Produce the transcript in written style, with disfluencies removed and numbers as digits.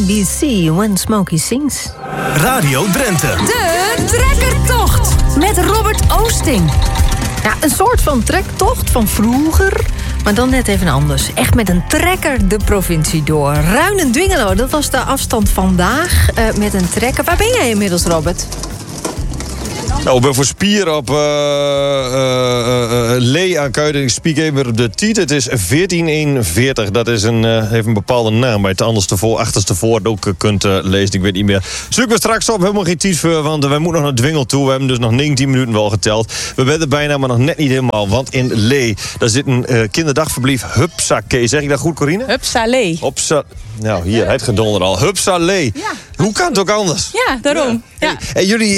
ABC, When Smokey Sings. Radio Drenthe. De trekkertocht met Robert Oosting. Ja, een soort van trektocht van vroeger, maar dan net even anders. Echt met een trekker de provincie door. Ruinen-Dwingelo, dat was de afstand vandaag met een trekker. Waar ben jij inmiddels, Robert? Nou, ik ben voor Spier op Lee aan Kuiten. Ik spiek even de tijd. Het is 1441. Dat is heeft een bepaalde naam. Bij het achterstevoor ook kunt lezen. Ik weet niet meer. Zoeken we straks op. Helemaal geen tijd voor. Want wij moeten nog naar Dwingel toe. We hebben dus nog 19 minuten wel geteld. We werden bijna, maar nog net niet helemaal. Want in Lee, daar zit een kinderdagverblijf Hupsakee. Zeg ik dat goed, Corine? Hupsa-Lee. Nou, hier, het gedonder al. Hupsa-Lee. Ja. Hoe kan het ook anders? Ja, daarom. Ja. En jullie